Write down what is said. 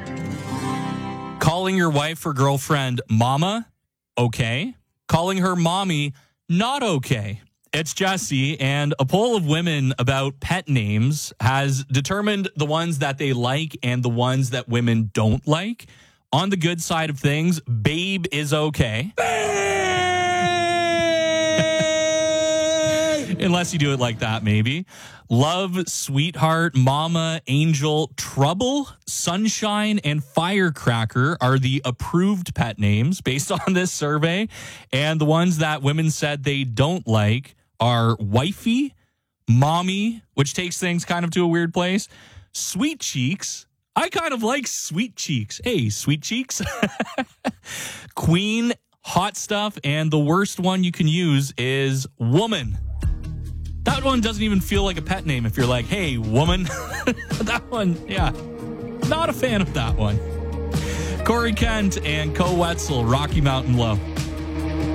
Calling your wife or girlfriend mama, okay. Calling her mommy, not okay. It's Jesse, and a poll of women about pet names has determined the ones that they like and the ones that women don't like. On the good side of things, babe is okay. Unless you do it like that, maybe. Love, sweetheart, mama, angel, trouble, sunshine, and firecracker are the approved pet names based on this survey. And the ones that women said they don't like are wifey, mommy, which takes things kind of to a weird place, sweet cheeks. I kind of like sweet cheeks. Hey, sweet cheeks. Queen, hot stuff, and the worst one you can use is woman. That one doesn't even feel like a pet name if you're like, hey, woman. That one, yeah, not a fan of that one. Corey Kent and Co Wetzel, Rocky Mountain Low.